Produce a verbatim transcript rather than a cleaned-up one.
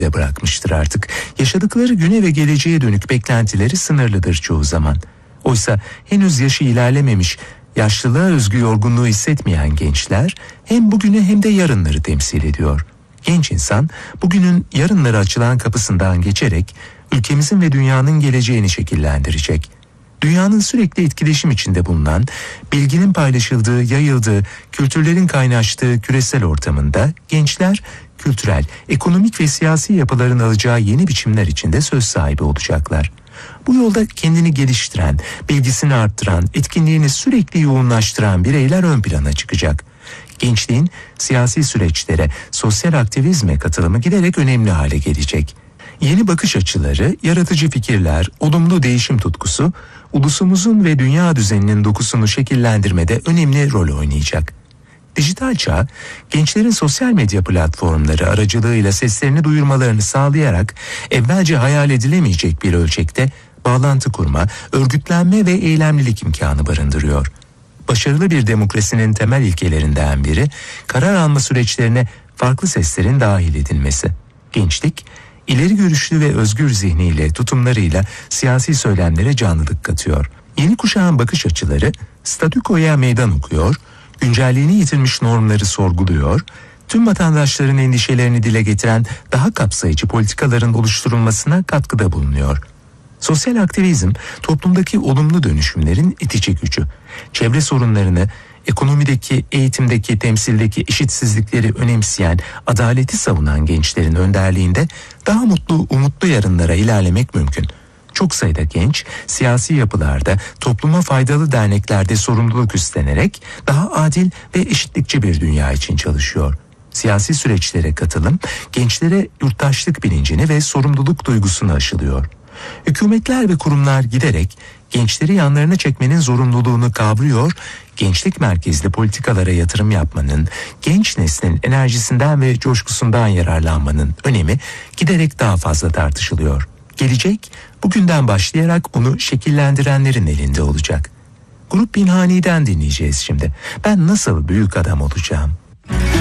de bırakmıştır artık. Yaşadıkları güne ve geleceğe dönük beklentileri sınırlıdır çoğu zaman. Oysa henüz yaşı ilerlememiş, yaşlılığa özgü yorgunluğu hissetmeyen gençler hem bugünü hem de yarınları temsil ediyor. Genç insan bugünün yarınlara açılan kapısından geçerek ülkemizin ve dünyanın geleceğini şekillendirecek. Dünyanın sürekli etkileşim içinde bulunan, bilginin paylaşıldığı, yayıldığı, kültürlerin kaynaştığı küresel ortamında gençler kültürel, ekonomik ve siyasi yapıların alacağı yeni biçimler içinde söz sahibi olacaklar. Bu yolda kendini geliştiren, bilgisini arttıran, etkinliğini sürekli yoğunlaştıran bireyler ön plana çıkacak. Gençliğin siyasi süreçlere, sosyal aktivizme katılımı giderek önemli hale gelecek. Yeni bakış açıları, yaratıcı fikirler, olumlu değişim tutkusu, ulusumuzun ve dünya düzeninin dokusunu şekillendirmede önemli rol oynayacak. Dijital çağ, gençlerin sosyal medya platformları aracılığıyla seslerini duyurmalarını sağlayarak evvelce hayal edilemeyecek bir ölçekte bağlantı kurma, örgütlenme ve eylemlilik imkanı barındırıyor. Başarılı bir demokrasinin temel ilkelerinden biri, karar alma süreçlerine farklı seslerin dahil edilmesi. Gençlik, ileri görüşlü ve özgür zihniyle, tutumlarıyla siyasi söylemlere canlılık katıyor. Yeni kuşağın bakış açıları statükoya meydan okuyor, güncelliğini yitirmiş normları sorguluyor, tüm vatandaşların endişelerini dile getiren daha kapsayıcı politikaların oluşturulmasına katkıda bulunuyor. Sosyal aktivizm, toplumdaki olumlu dönüşümlerin itici gücü. Çevre sorunlarını, ekonomideki, eğitimdeki, temsildeki eşitsizlikleri önemseyen, adaleti savunan gençlerin önderliğinde daha mutlu, umutlu yarınlara ilerlemek mümkün. Çok sayıda genç, siyasi yapılarda, topluma faydalı derneklerde sorumluluk üstlenerek daha adil ve eşitlikçi bir dünya için çalışıyor. Siyasi süreçlere katılım, gençlere yurttaşlık bilincini ve sorumluluk duygusunu aşılıyor. Hükümetler ve kurumlar giderek gençleri yanlarına çekmenin zorunluluğunu kavruyor, gençlik merkezli politikalara yatırım yapmanın, genç neslin enerjisinden ve coşkusundan yararlanmanın önemi giderek daha fazla tartışılıyor. Gelecek, bugünden başlayarak onu şekillendirenlerin elinde olacak. Grup Pinhani'den dinleyeceğiz şimdi. Ben nasıl büyük adam olacağım?